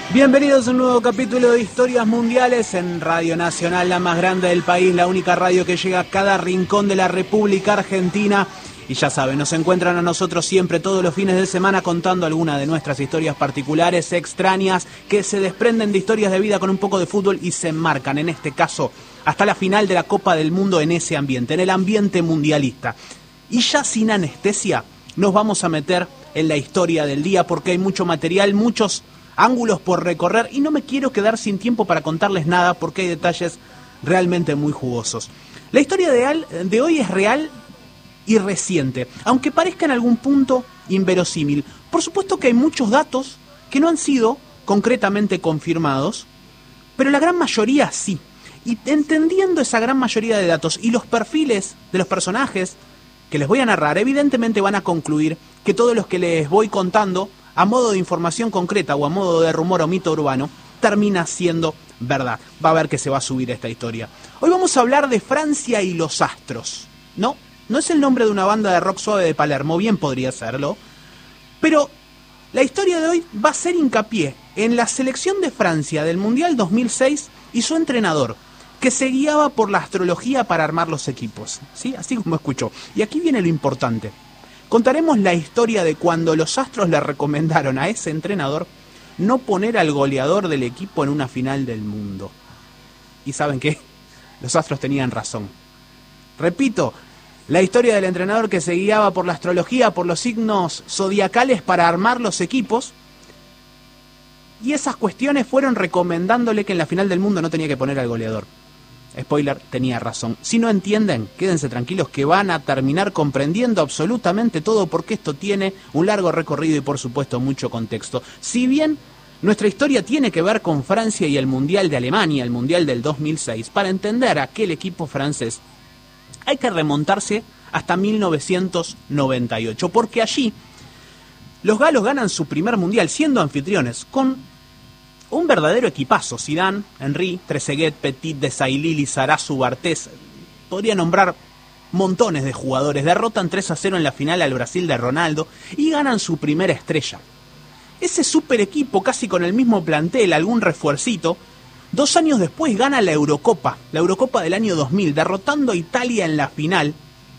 Bienvenidos a un nuevo capítulo de Historias Mundiales en Radio Nacional, la más grande del país, la única radio que llega a cada rincón de la República Argentina. Y ya saben, nos encuentran a nosotros siempre todos los fines de semana contando alguna de nuestras historias particulares, extrañas, que se desprenden de historias de vida con un poco de fútbol y se enmarcan, en este caso, hasta la final de la Copa del Mundo en ese ambiente, en el ambiente mundialista. Y ya sin anestesia, nos vamos a meter en la historia del día porque hay mucho material, muchos ángulos por recorrer y no me quiero quedar sin tiempo para contarles nada porque hay detalles realmente muy jugosos. La historia de hoy es real y reciente, aunque parezca en algún punto inverosímil. Por supuesto que hay muchos datos que no han sido concretamente confirmados, pero la gran mayoría sí. Y entendiendo esa gran mayoría de datos y los perfiles de los personajes que les voy a narrar, evidentemente van a concluir que todos los que les voy contando a modo de información concreta o a modo de rumor o mito urbano, termina siendo verdad. Va a ver que se va a subir esta historia. Hoy vamos a hablar de Francia y los Astros. No es el nombre de una banda de rock suave de Palermo, bien podría serlo, pero la historia de hoy va a ser hincapié en la selección de Francia del Mundial 2006 y su entrenador, que se guiaba por la astrología para armar los equipos, ¿sí? Así como escuchó. Y aquí viene lo importante. Contaremos la historia de cuando los Astros le recomendaron a ese entrenador no poner al goleador del equipo en una final del mundo. ¿Y saben qué? Los Astros tenían razón. Repito, la historia del entrenador que se guiaba por la astrología, por los signos zodiacales para armar los equipos. Y esas cuestiones fueron recomendándole que en la final del mundo no tenía que poner al goleador. Spoiler, tenía razón. Si no entienden, quédense tranquilos que van a terminar comprendiendo absolutamente todo porque esto tiene un largo recorrido y por supuesto mucho contexto. Si bien nuestra historia tiene que ver con Francia y el Mundial de Alemania, el Mundial del 2006, para entender a aquel equipo francés hay que remontarse hasta 1998, porque allí los galos ganan su primer Mundial siendo anfitriones con un verdadero equipazo. Zidane, Henry, Trezeguet, Petit, Desailly, Lizarazu, Bartés. Podría nombrar montones de jugadores. Derrotan 3-0 en la final al Brasil de Ronaldo y ganan su primera estrella. Ese super equipo, casi con el mismo plantel, algún refuercito, 2 años después gana la Eurocopa del año 2000, derrotando a Italia en la final.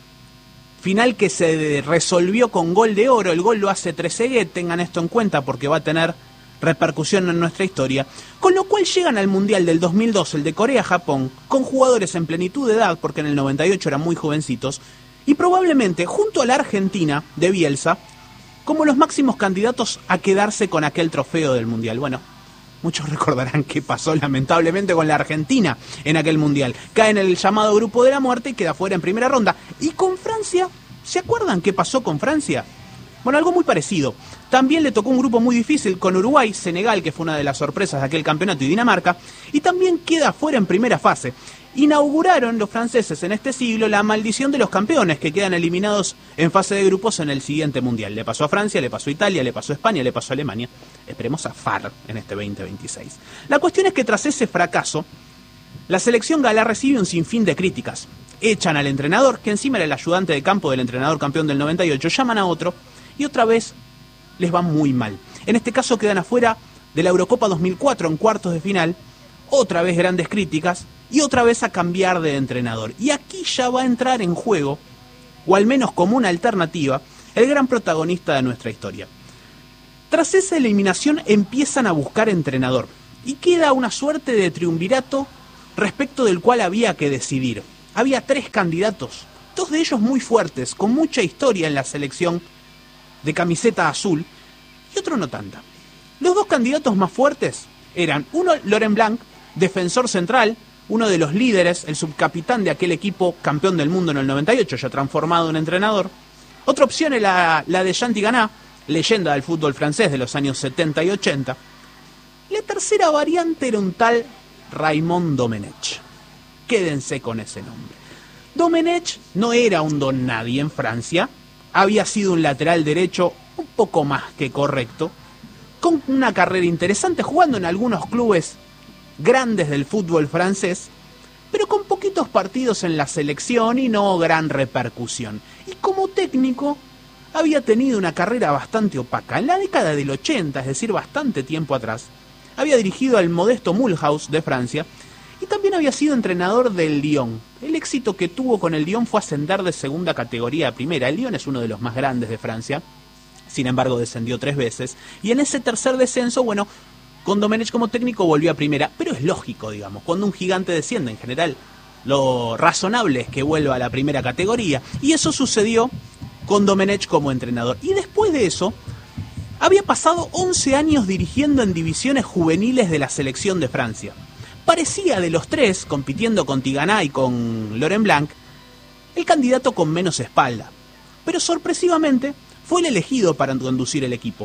Final que se resolvió con gol de oro. El gol lo hace Trezeguet, tengan esto en cuenta porque va a tener repercusión en nuestra historia, con lo cual llegan al Mundial del 2002, el de Corea-Japón, con jugadores en plenitud de edad, porque en el 98 eran muy jovencitos, y probablemente junto a la Argentina de Bielsa, como los máximos candidatos a quedarse con aquel trofeo del Mundial. Bueno, muchos recordarán qué pasó lamentablemente con la Argentina en aquel Mundial. Cae en el llamado grupo de la muerte y queda fuera en primera ronda. Y con Francia, ¿se acuerdan qué pasó con Francia? Bueno, algo muy parecido. También le tocó un grupo muy difícil con Uruguay, Senegal, que fue una de las sorpresas de aquel campeonato, y Dinamarca, y también queda fuera en primera fase. Inauguraron los franceses en este siglo la maldición de los campeones, que quedan eliminados en fase de grupos en el siguiente Mundial. Le pasó a Francia, le pasó a Italia, le pasó a España, le pasó a Alemania. Esperemos a FAR en este 2026. La cuestión es que tras ese fracaso, la selección gala recibe un sinfín de críticas. Echan al entrenador, que encima era el ayudante de campo del entrenador campeón del 98, llaman a otro, y otra vez les va muy mal. En este caso quedan afuera de la Eurocopa 2004 en cuartos de final, otra vez grandes críticas y otra vez a cambiar de entrenador. Y aquí ya va a entrar en juego, o al menos como una alternativa, el gran protagonista de nuestra historia. Tras esa eliminación empiezan a buscar entrenador y queda una suerte de triunvirato respecto del cual había que decidir. Había 3 candidatos, 2 de ellos muy fuertes, con mucha historia en la selección de camiseta azul, y otro no tanta. Los 2 candidatos más fuertes eran uno, Laurent Blanc, defensor central, uno de los líderes, el subcapitán de aquel equipo campeón del mundo en el 98, ya transformado en entrenador. Otra opción era la de Jean Tigana, leyenda del fútbol francés de los años 70 y 80. La tercera variante era un tal Raymond Domenech. Quédense con ese nombre. Domenech no era un don nadie en Francia. Había sido un lateral derecho un poco más que correcto, con una carrera interesante, jugando en algunos clubes grandes del fútbol francés, pero con poquitos partidos en la selección y no gran repercusión. Y como técnico había tenido una carrera bastante opaca. En la década del 80, es decir, bastante tiempo atrás, había dirigido al modesto Mulhouse de Francia y también había sido entrenador del Lyon. El éxito que tuvo con el Lyon fue ascender de segunda categoría a primera. El Lyon es uno de los más grandes de Francia, sin embargo descendió 3 veces, y en ese tercer descenso, bueno, con Domenech como técnico volvió a primera, pero es lógico, digamos, cuando un gigante desciende en general, lo razonable es que vuelva a la primera categoría, y eso sucedió con Domenech como entrenador. Y después de eso, había pasado 11 años dirigiendo en divisiones juveniles de la selección de Francia. Parecía de los 3, compitiendo con Tigana y con Laurent Blanc, el candidato con menos espalda. Pero sorpresivamente fue el elegido para conducir el equipo.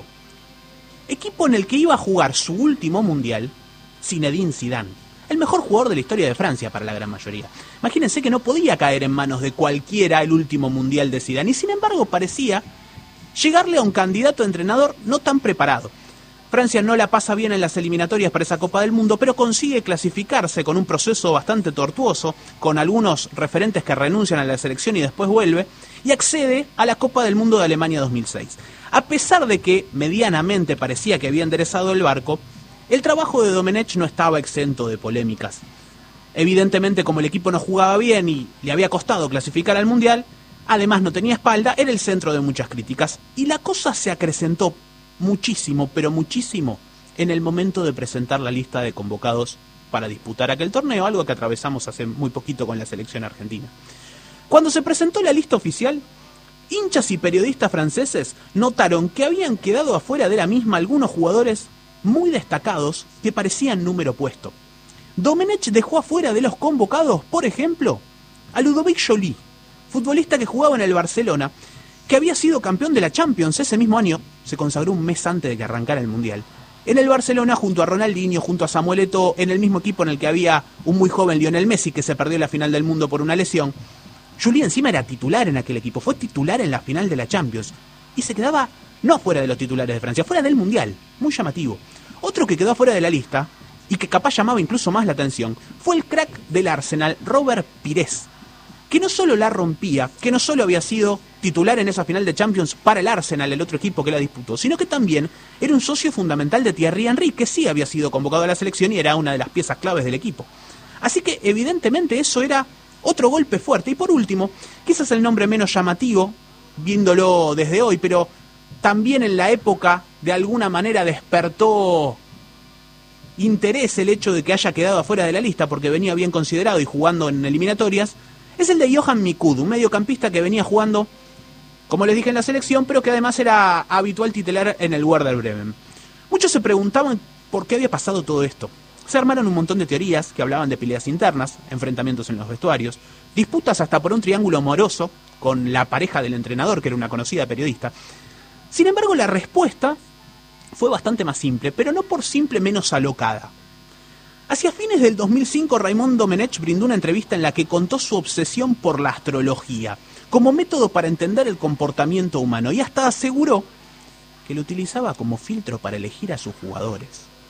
Equipo en el que iba a jugar su último mundial Zinedine Zidane, el mejor jugador de la historia de Francia para la gran mayoría. Imagínense que no podía caer en manos de cualquiera el último mundial de Zidane, y sin embargo parecía llegarle a un candidato a entrenador no tan preparado. Francia no la pasa bien en las eliminatorias para esa Copa del Mundo, pero consigue clasificarse con un proceso bastante tortuoso, con algunos referentes que renuncian a la selección y después vuelve, y accede a la Copa del Mundo de Alemania 2006. A pesar de que medianamente parecía que había enderezado el barco, el trabajo de Domenech no estaba exento de polémicas. Evidentemente, como el equipo no jugaba bien y le había costado clasificar al Mundial, además no tenía espalda, era el centro de muchas críticas. Y la cosa se acrecentó muchísimo, pero muchísimo, en el momento de presentar la lista de convocados para disputar aquel torneo, algo que atravesamos hace muy poquito con la selección argentina. Cuando se presentó la lista oficial, hinchas y periodistas franceses notaron que habían quedado afuera de la misma algunos jugadores muy destacados que parecían número puesto. Domenech dejó afuera de los convocados, por ejemplo, a Ludovic Joly, futbolista que jugaba en el Barcelona, que había sido campeón de la Champions ese mismo año, se consagró un mes antes de que arrancara el Mundial. En el Barcelona, junto a Ronaldinho, junto a Samuel Eto'o, en el mismo equipo en el que había un muy joven Lionel Messi, que se perdió la final del mundo por una lesión. Joly encima era titular en aquel equipo, fue titular en la final de la Champions, y se quedaba no fuera de los titulares de Francia, fuera del Mundial, muy llamativo. Otro que quedó fuera de la lista, y que capaz llamaba incluso más la atención, fue el crack del Arsenal, Robert Pires, que no solo la rompía, que no solo había sido titular en esa final de Champions para el Arsenal, el otro equipo que la disputó, sino que también era un socio fundamental de Thierry Henry, que sí había sido convocado a la selección y era una de las piezas claves del equipo. Así que evidentemente eso era otro golpe fuerte. Y por último, quizás el nombre menos llamativo, viéndolo desde hoy, pero también en la época de alguna manera despertó interés el hecho de que haya quedado afuera de la lista porque venía bien considerado y jugando en eliminatorias, es el de Johan Mikud, un mediocampista que venía jugando, como les dije, en la selección, pero que además era habitual titular en el Werder Bremen. Muchos se preguntaban por qué había pasado todo esto. Se armaron un montón de teorías que hablaban de peleas internas, enfrentamientos en los vestuarios, disputas hasta por un triángulo amoroso con la pareja del entrenador, que era una conocida periodista. Sin embargo, la respuesta fue bastante más simple, pero no por simple menos alocada. Hacia fines del 2005, Raymond Domenech brindó una entrevista en la que contó su obsesión por la astrología, como método para entender el comportamiento humano, y hasta aseguró que lo utilizaba como filtro para elegir a sus jugadores.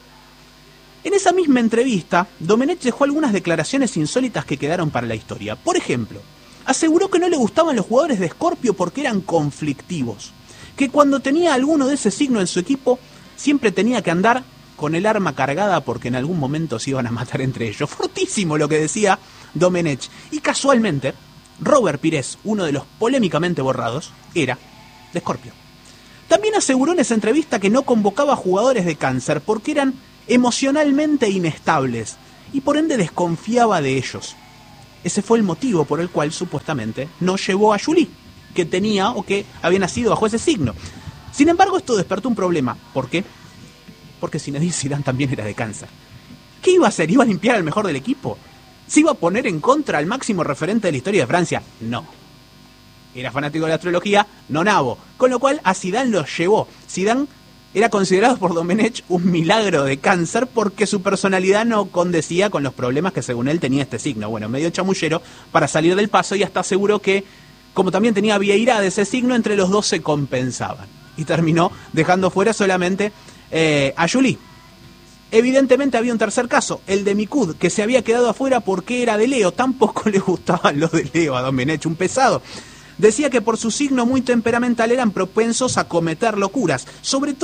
En esa misma entrevista, Domenech dejó algunas declaraciones insólitas que quedaron para la historia. Por ejemplo, aseguró que no le gustaban los jugadores de Escorpio porque eran conflictivos, que cuando tenía alguno de ese signo en su equipo, siempre tenía que andar con el arma cargada porque en algún momento se iban a matar entre ellos. Fortísimo lo que decía Domenech. Y casualmente, Robert Pires, uno de los polémicamente borrados, era de Escorpio. También aseguró en esa entrevista que no convocaba jugadores de Cáncer porque eran emocionalmente inestables y por ende desconfiaba de ellos. Ese fue el motivo por el cual supuestamente no llevó a Joly, que tenía o que había nacido bajo ese signo. Sin embargo, esto despertó un problema. ¿Por qué? Porque Zinedine Zidane también era de Cáncer. ¿Qué iba a hacer? ¿Iba a limpiar al mejor del equipo? ¿Se iba a poner en contra al máximo referente de la historia de Francia? No. Era fanático de la astrología, no nabo. Con lo cual a Zidane lo llevó. Zidane era considerado por Domenech un milagro de Cáncer porque su personalidad no condecía con los problemas que según él tenía este signo. Bueno, medio chamullero para salir del paso, y hasta aseguró que, como también tenía Vieira de ese signo, entre los dos se compensaban. Y terminó dejando fuera solamente a Joly. Evidentemente había un tercer caso, el de Mikud, que se había quedado afuera porque era de Leo. Tampoco le gustaban los de Leo a Domenech, un pesado. Decía que por su signo muy temperamental eran propensos a cometer locuras, sobre todo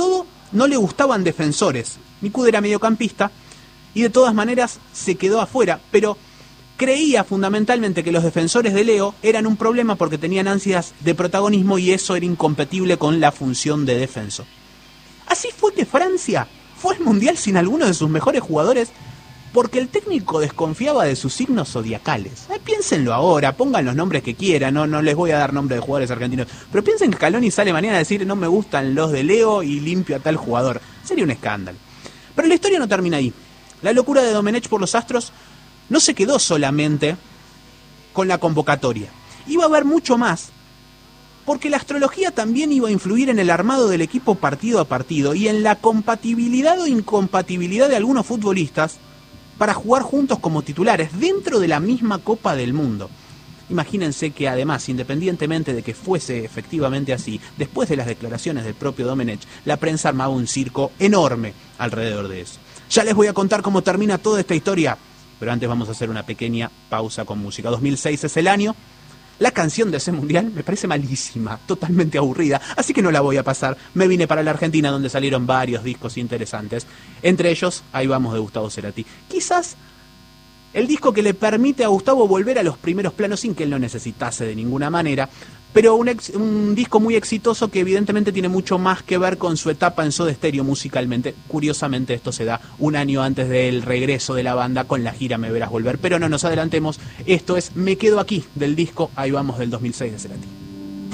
no le gustaban defensores. Mikud era mediocampista y de todas maneras se quedó afuera, pero creía fundamentalmente que los defensores de Leo eran un problema porque tenían ansias de protagonismo y eso era incompatible con la función de defenso. Así fue que Francia fue al Mundial sin alguno de sus mejores jugadores porque el técnico desconfiaba de sus signos zodiacales. Piénsenlo ahora, pongan los nombres que quieran, no les voy a dar nombres de jugadores argentinos, pero piensen que Scaloni sale mañana a decir no me gustan los de Leo y limpio a tal jugador. Sería un escándalo. Pero la historia no termina ahí. La locura de Domenech por los Astros no se quedó solamente con la convocatoria. Iba a haber mucho más, porque la astrología también iba a influir en el armado del equipo partido a partido y en la compatibilidad o incompatibilidad de algunos futbolistas para jugar juntos como titulares dentro de la misma Copa del Mundo. Imagínense que además, independientemente de que fuese efectivamente así, después de las declaraciones del propio Domenech, la prensa armaba un circo enorme alrededor de eso. Ya les voy a contar cómo termina toda esta historia, pero antes vamos a hacer una pequeña pausa con música. 2006 es el año. La canción de ese mundial me parece malísima, totalmente aburrida, así que no la voy a pasar. Me vine para la Argentina, donde salieron varios discos interesantes. Entre ellos, Ahí Vamos, de Gustavo Cerati. Quizás el disco que le permite a Gustavo volver a los primeros planos sin que él lo necesitase de ninguna manera, pero un disco muy exitoso que evidentemente tiene mucho más que ver con su etapa en Soda Stereo musicalmente. Curiosamente esto se da un año antes del regreso de la banda con la gira Me Verás Volver, pero no nos adelantemos. Esto es Me Quedo Aquí, del disco Ahí Vamos, del 2006 de Cerati.